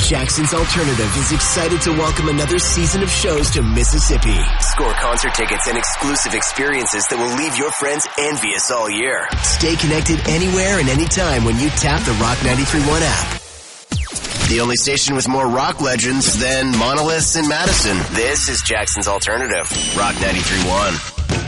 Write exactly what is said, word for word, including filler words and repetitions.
Jackson's Alternative is excited to welcome another season of shows to Mississippi. Score concert tickets and exclusive experiences that will leave your friends envious all year. Stay connected anywhere and anytime when you tap the Rock ninety-three point one app. The only station with more rock legends than Monoliths in Madison. This is Jackson's Alternative, Rock ninety-three point one.